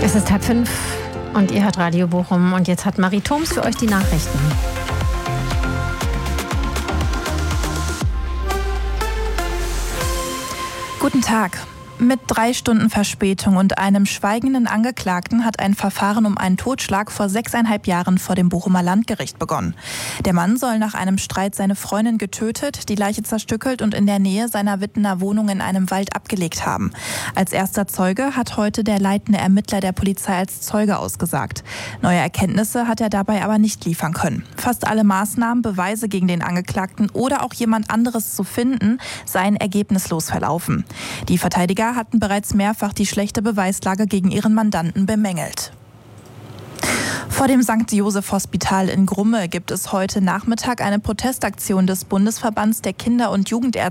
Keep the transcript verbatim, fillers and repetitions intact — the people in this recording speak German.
Es ist halb fünf und ihr hört Radio Bochum und jetzt hat Marie Thoms für euch die Nachrichten. Guten Tag. Mit drei Stunden Verspätung und einem schweigenden Angeklagten hat ein Verfahren um einen Totschlag vor sechseinhalb Jahren vor dem Bochumer Landgericht begonnen. Der Mann soll nach einem Streit seine Freundin getötet, die Leiche zerstückelt und in der Nähe seiner Wittener Wohnung in einem Wald abgelegt haben. Als erster Zeuge hat heute der leitende Ermittler der Polizei als Zeuge ausgesagt. Neue Erkenntnisse hat er dabei aber nicht liefern können. Fast alle Maßnahmen, Beweise gegen den Angeklagten oder auch jemand anderes zu finden, seien ergebnislos verlaufen. Die Verteidiger hatten bereits mehrfach die schlechte Beweislage gegen ihren Mandanten bemängelt. Vor dem Sankt Joseph Hospital in Grumme gibt es heute Nachmittag eine Protestaktion des Bundesverbands der Kinder- und Jugendärzte